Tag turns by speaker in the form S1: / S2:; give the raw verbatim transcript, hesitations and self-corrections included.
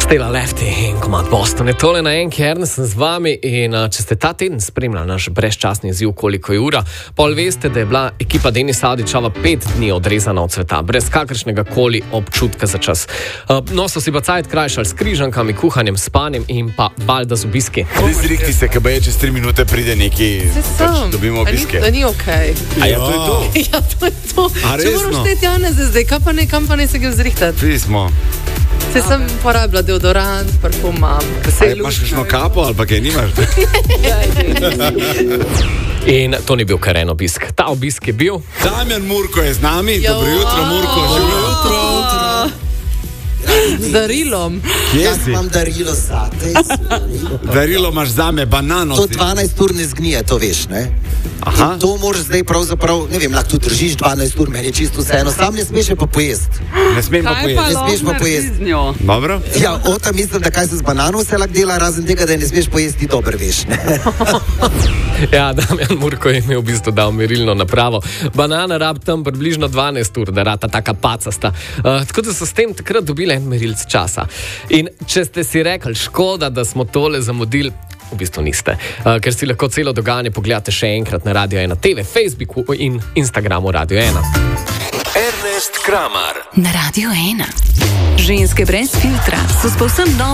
S1: Stella Lefty in komad Boston. Je tole na enki, Ernest sem z vami in uh, če ste ta teden spremljali naš brezčasni izziv, koliko je ura, pol veste, da je bila ekipa Denisa Avdićeva pet dni odrezana od sveta, brez kakršnega koli občutka za čas. Uh, no, so si pa cajt krajšali s križankami, kuhanjem, spanjem in pa valjda z obiski.
S2: Zrihti se, kaj je čez tri minute pride neki, pač dobimo obiske.
S3: Da ni okej.
S2: A ja, to je to?
S3: Ja, to je to.
S2: A
S3: če moraš šteti Janeze zdaj, kam pa ne, kam pa ne se ga vzrihtati?
S2: Pismo.
S3: Se sem porabila deodorant, parfum imam.
S2: Imaš kakšno kapo ali pa kaj nimaš?
S1: In to ni bil kar en obisk. Ta obisk je bil...
S2: Damjan Murko je z nami.
S3: Jo.
S2: Dobro jutro, Murko. Dobro jutro.
S3: Z darilom.
S2: Kje
S4: Jaz
S2: si?
S4: imam darilo zate.
S2: Darilo imaš zame, banano.
S4: To
S2: si.
S4: dvanajst ur ne zgnije, to veš, ne?
S2: Aha.
S4: In to moraš zdaj pravzaprav, ne vem, lahko tu držiš dvanajst ur, meni je čisto vseeno, sam ne smeš je pa pojesti.
S2: Ne smem pa
S5: Kaj pa
S2: pojesti.
S4: Ne smeš pa
S5: lahko
S4: pojesti.
S5: naredi z njo?
S2: Dobro?
S4: Ja, ota mislim, da kaj se z banano vse lahko dela, razen tega, da je ne smeš pojesti, dober veš, ne?
S1: Ja, Damjan Murko je imel v bistvu dal merilno napravo. Banana rab tam približno dvanajst ur, da rata taka pacasta. Uh, tako da so s tem takrat dobili en merilc časa. In če ste si rekli, škoda, da smo tole zamudili, v bistvu niste. Uh, ker si lahko celo dogajanje pogledate še enkrat na Radio ena T V, Facebooku in Instagramu Radio ena.
S6: Ernest Kramar
S7: Na Radio ena. Ženske brez filtra so s povsem novim